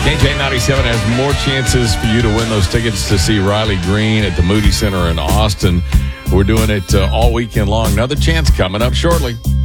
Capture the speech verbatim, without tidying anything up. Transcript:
K J ninety-seven has more chances for you to win those tickets to see Riley Green at the Moody Center in Austin. We're doing it uh, all weekend long. Another chance coming up shortly.